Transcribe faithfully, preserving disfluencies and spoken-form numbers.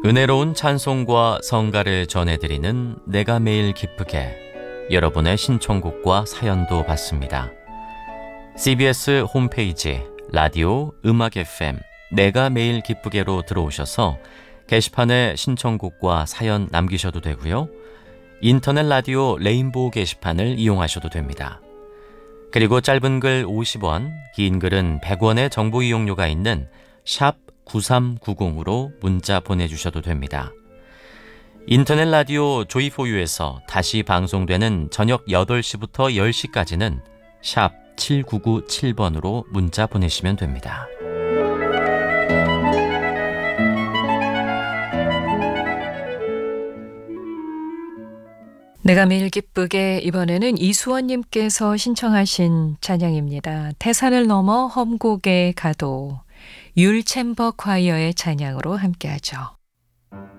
은혜로운 찬송과 성가를 전해드리는 내가 매일 기쁘게, 여러분의 신청곡과 사연도 받습니다. 씨비에스 홈페이지 라디오 음악 에프엠 내가 매일 기쁘게로 들어오셔서 게시판에 신청곡과 사연 남기셔도 되고요. 인터넷 라디오 레인보우 게시판을 이용하셔도 됩니다. 그리고 짧은 글 오십 원, 긴 글은 백 원의 정보 이용료가 있는 샵 구삼구공으로 문자 보내주셔도 됩니다. 인터넷 라디오 조이포유에서 다시 방송되는 저녁 여덟 시부터 열 시까지는 샵 칠구구칠 번으로 문자 보내시면 됩니다. 내가 매일 기쁘게, 이번에는 이수원님께서 신청하신 찬양입니다. 태산을 넘어 험곡에 가도 율챔버 콰이어의 찬양으로 함께하죠.